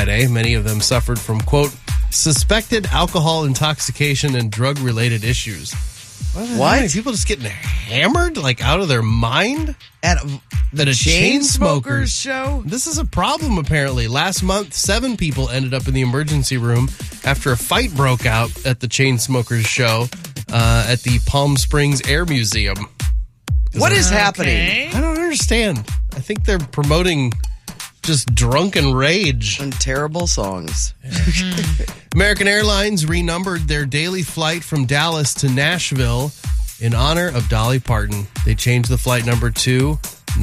Friday. Many of them suffered from, quote, suspected alcohol intoxication and drug-related issues. What? People just getting hammered, like out of their mind? At the Chainsmokers show? This is a problem, apparently. Last month, 7 people ended up in the emergency room after a fight broke out at the Chainsmokers show at the Palm Springs Air Museum. What is happening? I don't understand. I think they're promoting just drunken rage. And terrible songs. American Airlines renumbered their daily flight from Dallas to Nashville in honor of Dolly Parton. They changed the flight number to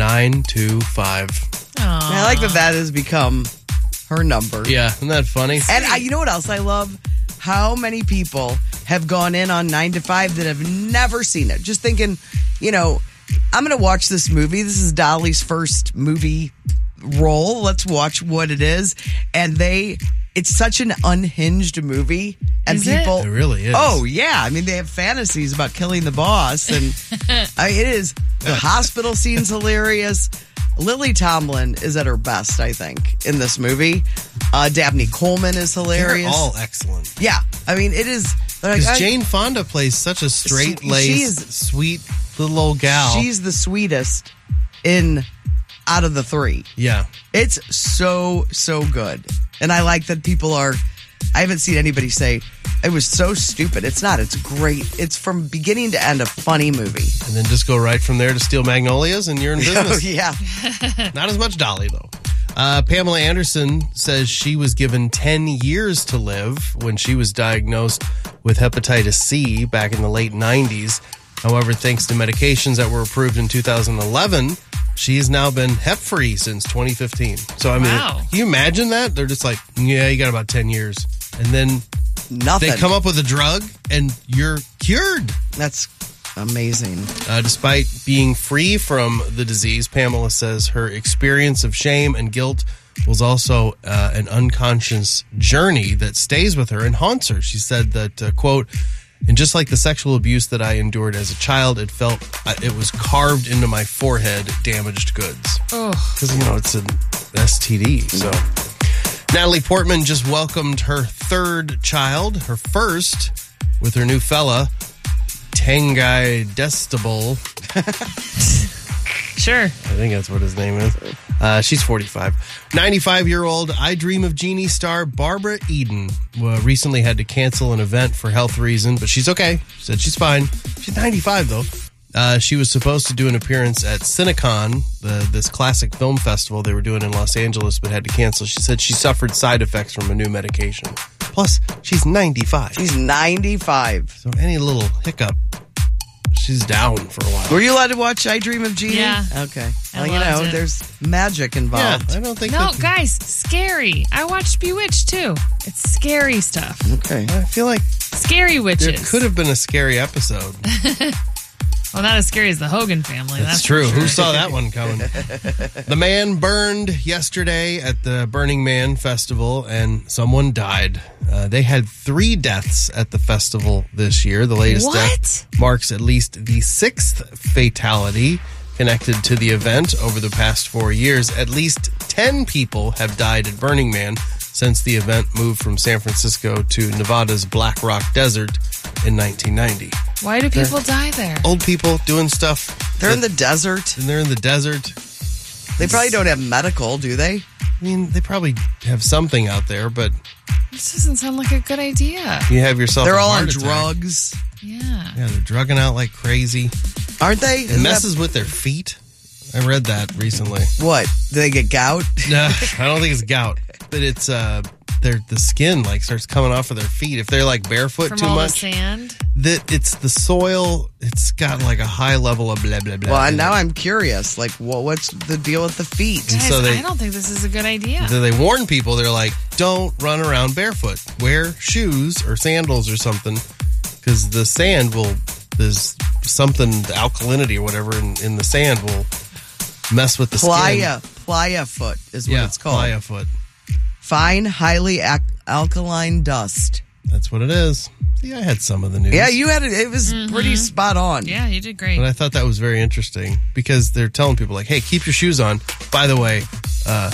925. I like that has become her number. Yeah, isn't that funny? And you know what else I love? How many people have gone in on 9 to 5 that have never seen it? Just thinking, I'm going to watch this movie. This is Dolly's first movie role. Let's watch what it is. And it's such an unhinged movie. And people, it really is. Oh, yeah. I mean, they have fantasies about killing the boss. And it is. The hospital scene's hilarious. Lily Tomlin is at her best, I think, in this movie. Dabney Coleman is hilarious. They're all excellent. Yeah. I mean, it is. Because Jane Fonda plays such a straight-laced, sweet little old gal. She's the sweetest out of the 3. Yeah. It's so good. And I like that I haven't seen anybody say, it was so stupid. It's not. It's great. It's from beginning to end a funny movie. And then just go right from there to Steel Magnolias and you're in business. Yeah. Not as much Dolly, though. Pamela Anderson says she was given 10 years to live when she was diagnosed with hepatitis C back in the late 90s. However, thanks to medications that were approved in 2011, she has now been hep-free since 2015. So, I mean, Can you imagine that? They're just like, yeah, you got about 10 years. And then nothing. They come up with a drug and you're cured. That's amazing. Despite being free from the disease, Pamela says her experience of shame and guilt was also an unconscious journey that stays with her and haunts her. She said that, quote, and just like the sexual abuse that I endured as a child, it felt it was carved into my forehead, damaged goods. Because, it's an STD. So Natalie Portman just welcomed her 3rd child, her first, with her new fella, Tanguy Destable. Sure. I think that's what his name is. She's 45. 95-year-old I Dream of Jeannie star Barbara Eden recently had to cancel an event for health reason, but she's okay. She said she's fine. She's 95, though. She was supposed to do an appearance at Cinecon, this classic film festival they were doing in Los Angeles, but had to cancel. She said she suffered side effects from a new medication. Plus, she's 95. She's 95. So any little hiccup, she's down for a while. Were you allowed to watch I Dream of Jeannie? Yeah. Okay. Well, there's magic involved. Yeah, I don't think guys, scary. I watched Bewitched, too. It's scary stuff. Okay. I feel like scary witches. There could have been a scary episode. Well, not as scary as the Hogan family. That's true. for sure. Who saw that one coming? The man burned yesterday at the Burning Man Festival, and someone died. They had 3 deaths at the festival this year. The latest death marks at least the 6th fatality connected to the event over the past 4 years. At least 10 people have died at Burning Man since the event moved from San Francisco to Nevada's Black Rock Desert in 1990. Why do people die there? Old people doing stuff. They're in the desert. And they're in the desert. They probably don't have medical, do they? I mean, they probably have something out there, but this doesn't sound like a good idea. You have yourself They're a all heart on attack. drugs. Yeah. Yeah, they're drugging out like crazy. Aren't they? It messes with their feet. I read that recently. What? Do they get gout? No, I don't think it's gout. But it's the skin like starts coming off of their feet. If they're like barefoot From too all much. the sand? It's the soil. It's got like a high level of blah, blah, blah. Well, now I'm curious. Like, what's the deal with the feet? Guys, so I don't think this is a good idea. So they warn people. They're like, don't run around barefoot. Wear shoes or sandals or something. Because the sand there's something, the alkalinity or whatever in the sand will mess with the skin. Playa foot is what it's called. Playa foot. Fine, highly alkaline dust. That's what it is. See, I had some of the news. Yeah, you had it. It was pretty spot on. Yeah, you did great. But I thought that was very interesting because they're telling people like, hey, keep your shoes on. By the way,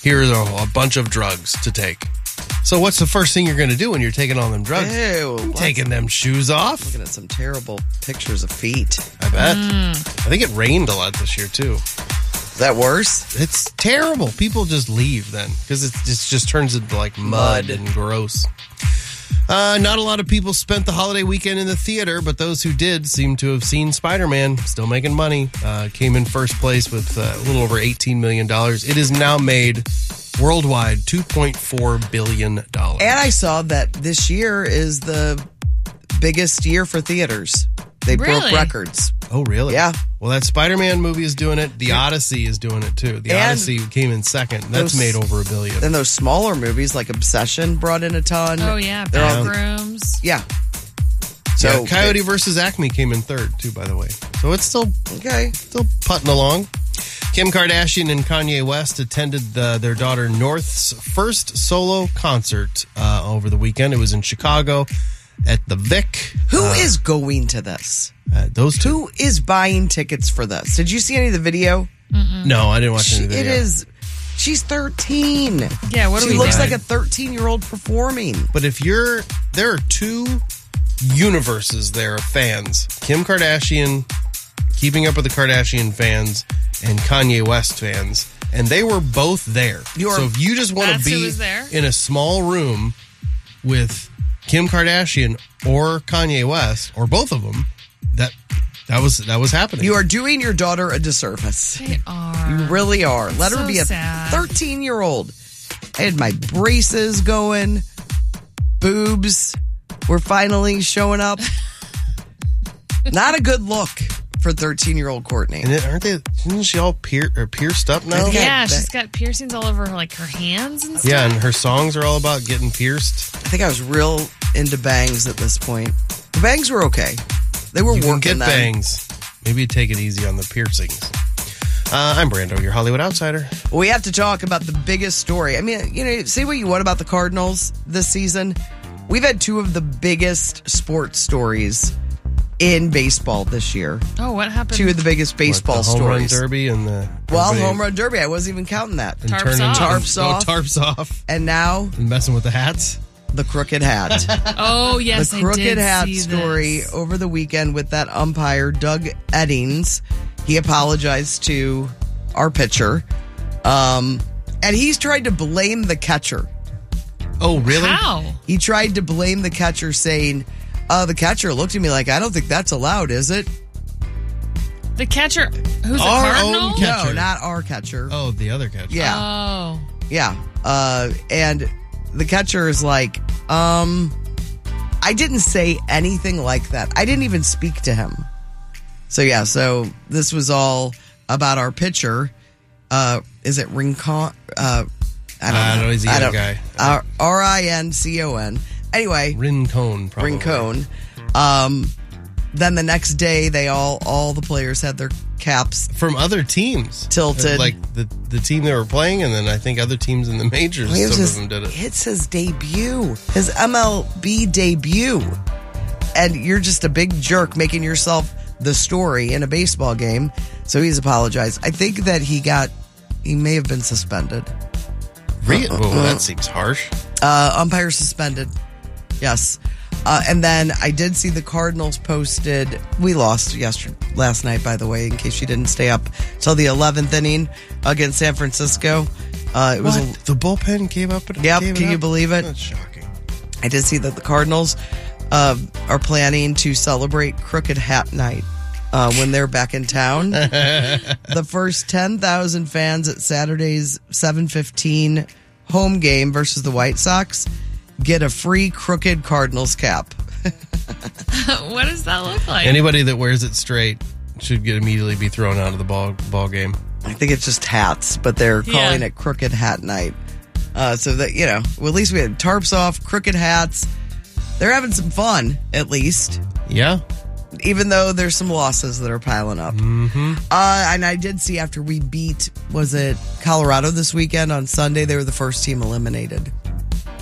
here's a bunch of drugs to take. So what's the first thing you're going to do when you're taking all them drugs? Ew. Taking them shoes off? Looking at some terrible pictures of feet. I bet. I think it rained a lot this year, too. Is that worse? It's terrible. People just leave then because it just turns into like mud and gross. Not a lot of people spent the holiday weekend in the theater, but those who did seem to have seen Spider-Man. Still making money. Came in first place with a little over $18 million. It is now made worldwide $2.4 billion. And I saw that this year is the biggest year for theaters. They broke records. Oh, really? Yeah. Well, that Spider-Man movie is doing it. The Odyssey is doing it, too. The Odyssey came in second. That's made over $1 billion. Then those smaller movies like Obsession brought in a ton. Oh, yeah. Bathrooms. Yeah. So Coyote versus Acme came in third, too, by the way. So it's still putting along. Kim Kardashian and Kanye West attended their daughter North's first solo concert over the weekend. It was in Chicago at the Vic. Who is going to this? Those two. Who is buying tickets for this? Did you see any of the video? No, I didn't watch any of the video. She's 13. Yeah, what do we do? She looks like a 13-year-old performing. But there are two universes there of fans. Kim Kardashian, Keeping Up with the Kardashian fans, and Kanye West fans. And they were both there. So if you just want to be in a small room with Kim Kardashian or Kanye West, or both of them, that was happening. You are doing your daughter a disservice. They are. You really are. Let her be a sad. 13-year-old. I had my braces going. Boobs were finally showing up. Not a good look for 13-year-old Courtney. And isn't she all pierced up now? Yeah, she's got piercings all over her hands and stuff. Yeah, and her songs are all about getting pierced. I think I was real into bangs at this point. The bangs were okay. They were working. Get bangs. Maybe take it easy on the piercings. I'm Brando, your Hollywood outsider. We have to talk about the biggest story. I mean, say what you want about the Cardinals this season. We've had two of the biggest sports stories in baseball this year. Oh, what happened? Two of the biggest baseball the home stories. Run Derby and the home run derby. I wasn't even counting that. Tarps off. And now and messing with the hats. The crooked hat. Oh, yes, the crooked hat story over the weekend with that umpire, Doug Eddings. He apologized to our pitcher. And he's tried to blame the catcher. Oh, really? How? He tried to blame the catcher, saying, the catcher looked at me like, I don't think that's allowed, is it? The catcher? Who's our a Cardinal? own catcher. No, not our catcher. Oh, the other catcher. Yeah. Oh. Yeah. And the catcher is like, I didn't say anything like that. I didn't even speak to him. So this was all about our pitcher. Is it Rincon? I don't know. He's the other guy. Rincon. Anyway. Rincon, probably. Rincon. Then the next day, all the players had their caps from other teams tilted, like the team they were playing, and then I think other teams in the majors. Some of them did it. It's his debut, his MLB debut, and you're just a big jerk making yourself the story in a baseball game. So he's apologized. I think that he may have been suspended. Really? That seems harsh. Umpire suspended. Yes. And then I did see the Cardinals posted. We lost last night, by the way, in case you didn't stay up till the 11th inning against San Francisco. It was the bullpen gave up. Can you believe it? That's shocking. I did see that the Cardinals are planning to celebrate Crooked Hat Night when they're back in town. The first 10,000 fans at Saturday's 7:15 home game versus the White Sox get a free Crooked Cardinals cap. What does that look like? Anybody that wears it straight should immediately be thrown out of the ball game. I think it's just hats, but they're calling it Crooked Hat Night. So that, well, at least we had tarps off, crooked hats. They're having some fun, at least. Yeah. Even though there's some losses that are piling up. Mm-hmm. And I did see after we beat, was it Colorado this weekend on Sunday? They were the first team eliminated.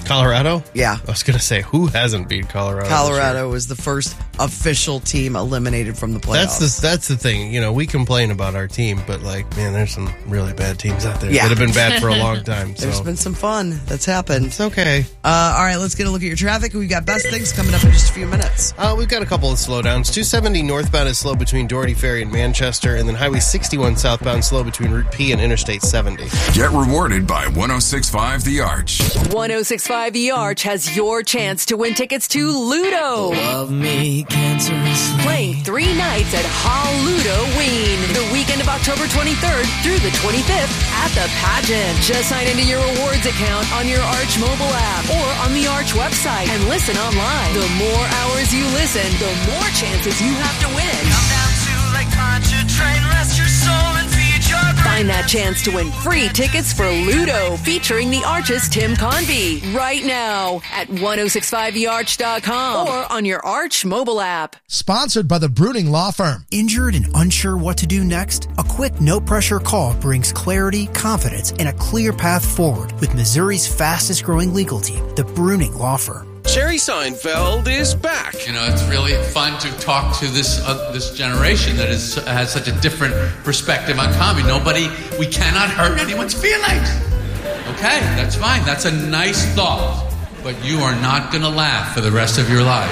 Colorado? Yeah. I was going to say, who hasn't beat Colorado? Colorado was the first official team eliminated from the playoffs. That's the thing. We complain about our team, but man, there's some really bad teams out there that have been bad for a long time. There's been some fun that's happened. It's okay. All right, let's get a look at your traffic. We've got best things coming up in just a few minutes. We've got a couple of slowdowns. 270 northbound is slow between Doherty Ferry and Manchester, and then Highway 61 southbound slow between Route P and Interstate 70. Get rewarded by 106.5 The Arch. 106.5 The Arch has your chance to win tickets to Ludo. Love me cancerously. Playing 3 nights at Halloween the weekend of October 23rd through the 25th at the pageant. Just sign into your rewards account on your Arch mobile app or on the Arch website and listen online. The more hours you listen, the more chances you have to win. Come down to Lake Pontchartrain, rest your soul and feed your brain. Find that chance to win free tickets for Ludo featuring the Arch's Tim Convey right now at 1065thearch.com or on your Arch mobile app. Sponsored by the Bruning Law Firm. Injured and unsure what to do next? A quick, no-pressure call brings clarity, confidence, and a clear path forward with Missouri's fastest-growing legal team, the Bruning Law Firm. Jerry Seinfeld is back. It's really fun to talk to this generation that has such a different perspective on comedy. We cannot hurt anyone's feelings. Okay, that's fine. That's a nice thought. But you are not going to laugh for the rest of your life.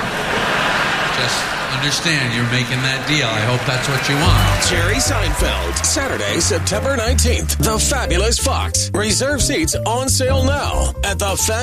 Just understand you're making that deal. I hope that's what you want. Jerry Seinfeld, Saturday, September 19th. The Fabulous Fox. Reserve seats on sale now at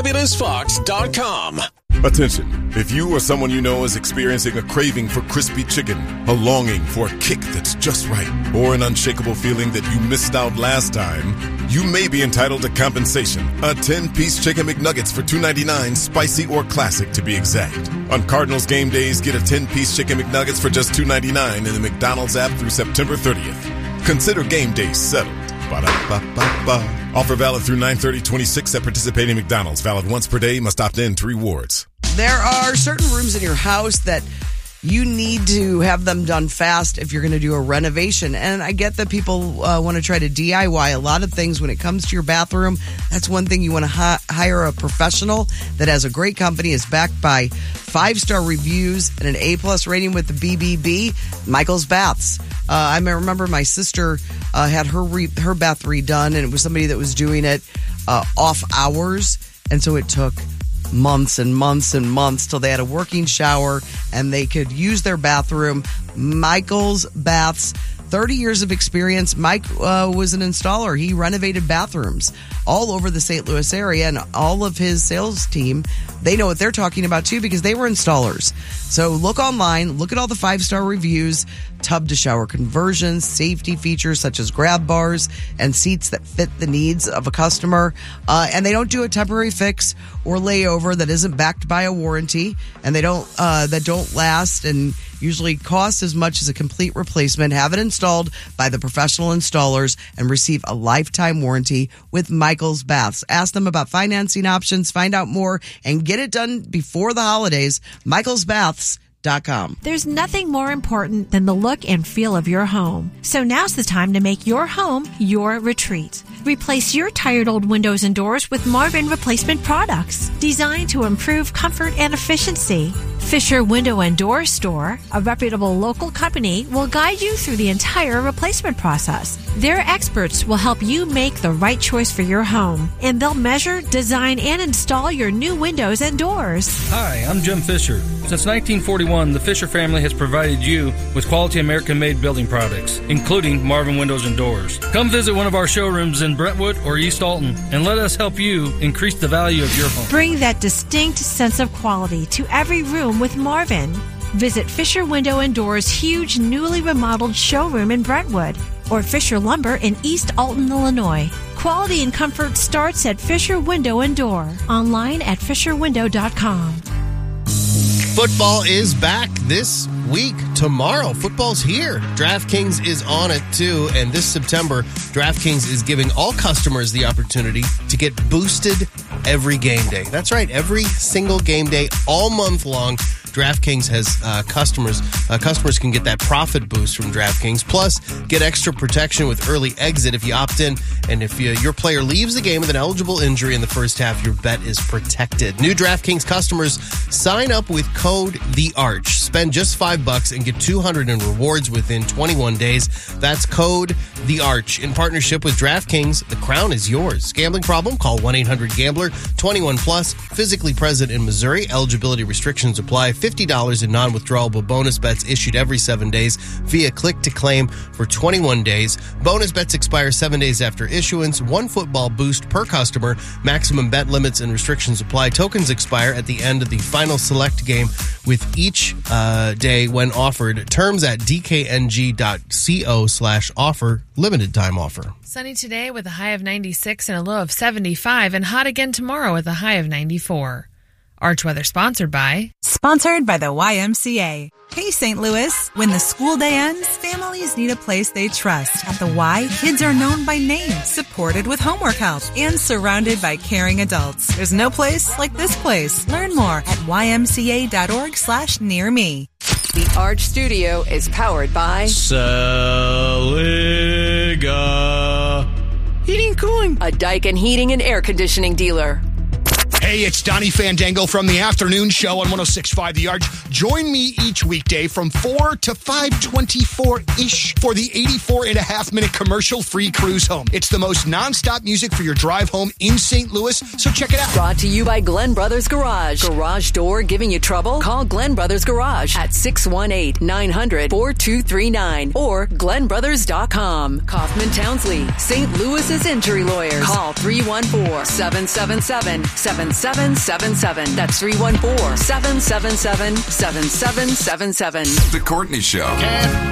thefabulousfox.com. Attention. If you or someone you know is experiencing a craving for crispy chicken, a longing for a kick that's just right, or an unshakable feeling that you missed out last time, you may be entitled to compensation. A 10-piece Chicken McNuggets for $2.99, spicy or classic to be exact. On Cardinals game days, get a 10-piece Chicken McNuggets for just $2.99 in the McDonald's app through September 30th. Consider game days settled. Ba-da-ba-ba-ba. Offer valid through 9/30/26 at participating McDonald's. Valid once per day. Must opt in to rewards. There are certain rooms in your house that you need to have them done fast if you're going to do a renovation. And I get that people want to try to DIY a lot of things when it comes to your bathroom. That's one thing you want to hire a professional that has a great company, is backed by 5-star reviews and an A+ rating with the BBB, Michael's Baths. I remember my sister had her bath redone, and it was somebody that was doing it off hours. And so it took months and months and months till they had a working shower and they could use their bathroom. Michael's Baths, 30 years of experience. Mike was an installer. He renovated bathrooms all over the St. Louis area, and all of his sales team, they know what they're talking about too because they were installers. So look online, look at all the 5-star reviews, tub to shower conversions, safety features such as grab bars and seats that fit the needs of a customer. And they don't do a temporary fix or layover that isn't backed by a warranty, and they don't that don't last and usually cost as much as a complete replacement. Have it installed by the professional installers and receive a lifetime warranty with Michael's Baths. Ask them about financing options, find out more, and get it done before the holidays. michaelsbaths.com. There's nothing more important than the look and feel of your home. So now's the time to make your home your retreat. Replace your tired old windows and doors with Marvin replacement products designed to improve comfort and efficiency. Fisher Window and Door Store, a reputable local company, will guide you through the entire replacement process. Their experts will help you make the right choice for your home, and they'll measure, design, and install your new windows and doors. Hi, I'm Jim Fisher. Since 1941, the Fisher family has provided you with quality American-made building products, including Marvin Windows and Doors. Come visit one of our showrooms in Brentwood or East Alton, and let us help you increase the value of your home. Bring that distinct sense of quality to every room with Marvin. Visit Fisher Window and Doors' huge newly remodeled showroom in Brentwood or Fisher Lumber in East Alton, Illinois. Quality and comfort starts at Fisher Window and Door. Online at fisherwindow.com. Football is back this week. Tomorrow, football's here. DraftKings is on it too. And this September, DraftKings is giving all customers the opportunity to get boosted every game day. That's right. Every single game day, all month long, DraftKings has customers can get that profit boost from DraftKings. Plus, get extra protection with early exit if you opt in And if your player leaves the game with an eligible injury in the first half, your bet is protected. New DraftKings customers sign up with code THEARCH. Spend just $5 and get $200 in rewards within 21 days. That's code THEARCH. In partnership with DraftKings, the crown is yours. Gambling problem? Call 1-800-GAMBLER. 21 plus. Physically present in Missouri. Eligibility restrictions apply. $50 in non-withdrawable bonus bets issued every 7 days via click to claim for 21 days. Bonus bets expire 7 days after issuance. 1 football boost per customer. Maximum bet limits and restrictions apply. Tokens expire at the end of the final select game with each day when offered. Terms at dkng.co/offer. Limited time offer. Sunny today with a high of 96 and a low of 75, and hot again tomorrow with a high of 94. Arch Weather sponsored by the YMCA. Hey, St. Louis. When the school day ends, families need a place they trust. At the Y, kids are known by name, supported with homework help, and surrounded by caring adults. There's no place like this place. Learn more at ymca.org/nearme. The Arch Studio is powered by Saliga Heating and Cooling, a Daikin Heating and Air Conditioning dealer. Hey, it's Donnie Fandango from the afternoon show on 106.5 The Arch. Join me each weekday from 4 to 5:24-ish for the 84.5-minute commercial-free cruise home. It's the most nonstop music for your drive home in St. Louis, so check it out. Brought to you by Glenn Brothers Garage. Garage door giving you trouble? Call Glenn Brothers Garage at 618-900-4239 or GlennBrothers.com. Kaufman Townsley, St. Louis's injury lawyers. Call 314-777-7777. That's 314-777-7777. The Courtney Show.